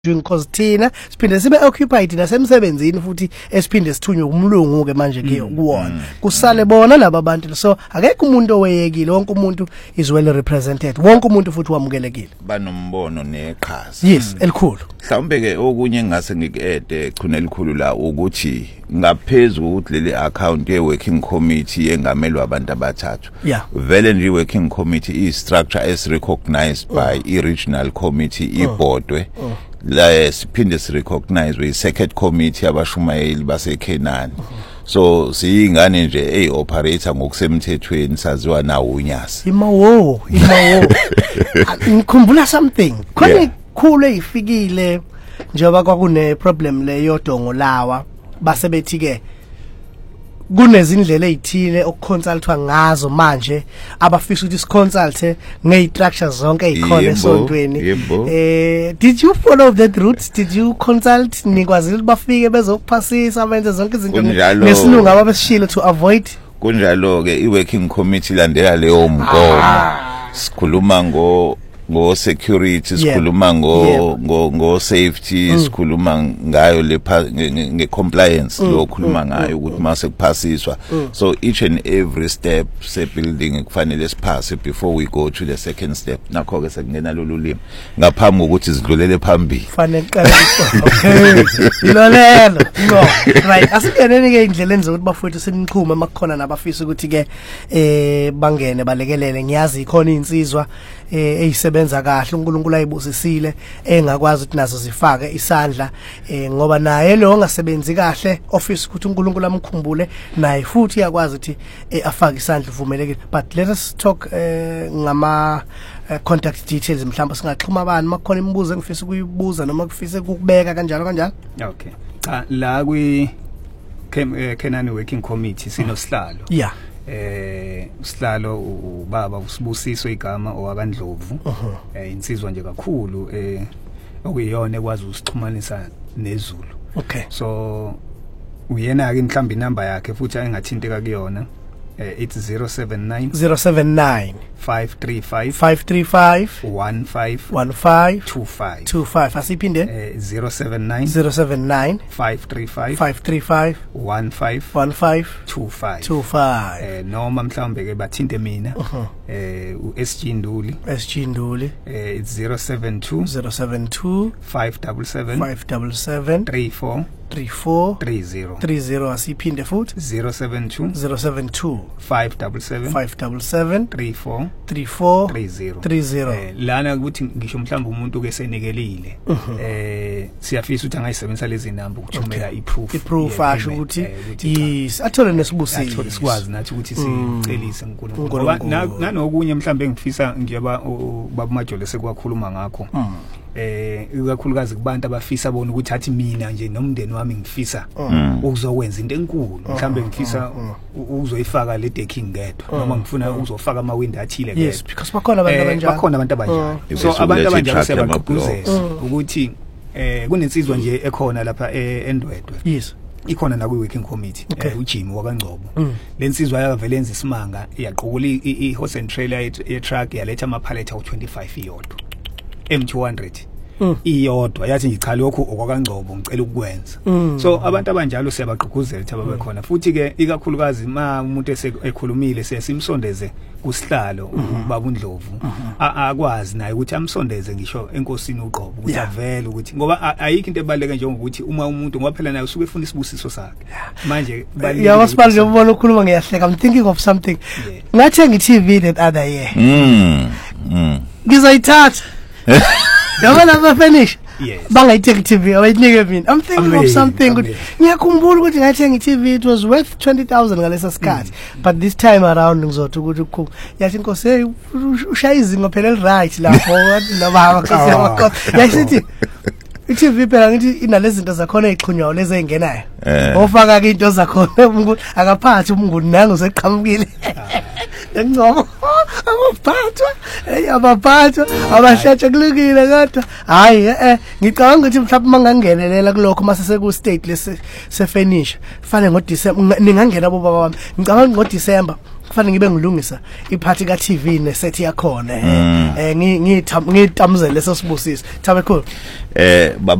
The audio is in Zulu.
because thina siphinde sibe occupied nasemsebenzini futhi esiphinde sithunywe umlungu ke manje kuwona kusale bona laba bantu so akekho umuntu oweyekile wonke umuntu is well represented wonke umuntu futhi wamukelekile banombono neqhaza yes elikhulu mhlawumbe ke okunye ngase ngikede chuna elikhulu la ukuthi ngaphezulu ukuthi leli account ye working committee engamelwa abantu abathathu vele nje working committee is structure is recognized by i regional committee ibhodwe la siphinde si recognize we second committee abashumayeli baseKenani so siyingane nje operator ngokusemthethweni saziwa nawo unyasi imawo ngikhumbula something khona ikhulu eyifikile njengoba kwakune problem le yodongo lawa basebethi ke kunezindlela ezithile okuconsultwa ngazo manje abafisa ukuthi siconsulte ngestructures zonke ezikhona esontweni did you follow that route did you consult nikwazile bafike bezokuphasisa benze zonke izinto ngesilungu ababesishilo to avoid kunjalo ke iworking committee landela leyo mgomo sikhuluma ngo security sikhuluma ngo safety sikhuluma ngayo le nge compliance lo khuluma ngayo ukuthi mase kuphasiswa so each and every step se building kufanele siphase before we go to the second step nakho ke sekungena lolu limi ngaphambi ukuthi sidlulele phambili fanele qala ilolelo no right asikenene ke indleleni zokuthi bafowethu seniqhuma makukhona nabafisa ukuthi ke bangene balekelele ngiyazi ikhona insizwa eyisebenza kahle uNkulunkulu ayibusisile engakwazi ukuthi nazo zifake isandla ngoba naye lo ongasebenzi kahle office ukuthi uNkulunkulu amkhumbule naye futhi yakwazi ukuthi afake isandla uvumelekile but let us talk ngama contact details mhlawumbe singaxhuma abantu makukhona imibuzo engifisa ukuyibuza noma kufise ukubeka kanjalo okay cha la kwi Kenani working committee sinosihlalo usihlalo ubaba usibusiso igama owakandlovu insizwa nje kakhulu okuyiyona ekwazi usixhumanisa nezulu okay so uyena ke mhlambi number yakhe futhi engathinteka kuyona it's 079 535 15 asiphinde 079 535 15 noma mhlawumbe ke bathinte mina uSG Nduli it's 072 577 3430 asiphinde futhi 072 577 3430 lana ukuthi ngisho mhlawumbe umuntu ke senikelile siyafisa ukuthi angayisebenzisa lezi number ukuthumela iproof asho ukuthi yes athole nesibusisi sikwazi nathi ukuthi sicelise uNkulunkulu nanokunye mhlawumbe engifisa ngiyoba baba Majole sekwakhuluma ngakho ikakhulukazi kubantu abafisa bona ukuthi athi mina nje nomndeni wami ngifisa ukuzokwenza into enkulu mhlambe ngifisa uzoyifaka le decking ngedwa noma ngifuna uzofaka ama window athile ngedwa yes because bakhona abantu abanjalo so abantu abanjalo sebaqhubuzela ukuthi kunensizwa nje ekhona lapha eNdwedwe yes ikhona na kwi-working committee uJimmy wakangcobo lensizwa yavelenza isimanga yaqhubula i-horse and trailer ye-truck yaletha ama-pallet awu-25 iyodwa M200 iyodwa yathi ngicha lokho okwakangcobo ngicela ukukwenza so abantu abanjalo siyabaqhuguzela ukuthi babe khona futhi ke ikakhulukazi umuntu esekhulumile sesimsondeze kusihlalo ubaba uNdlovu akwazi naye ukuthi amsondeze ngisho enkosini uqobo ukuthi avele ukuthi ngoba ayikho into ebaleka njengokuthi uma umuntu ngoba phela naye usuke efuna isibusiso sakhe manje yawasiphala nje ubona ukukhuluma ngiyahleka I'm thinking of something ngathenga iTV that other year ngizoyithatha yabona bafinish bangayithenga iTV awayinike mina I'm thinking of something ukuthi ngiyakhumbula ukuthi ngathenga iTV it was worth 20,000 ngalesa sikhathi but this time around ngizothi ukuthi yathi inkosi ushaya izinga phela right lapho nababa nkosi yasithi iTV phela ngithi inalezi zinto zakhona ezixhunywayo lezi engenayo ofaka ke into zakhona umuntu akaphathi umnguni nangu seqhamukile engcobo abaphathwa abahlathe kulukile kodwa hayi ngicabanga ukuthi mhlawumbe mangangenelela kulokho mase seku state lesi se finish fanele ngoDecember ningangena bobaba bami ngicabanga ngoDecember kufanele ngibe ngilungisa iphathi ka TV neset yakhona ngitamzele leso Sibusisi Thabekhulu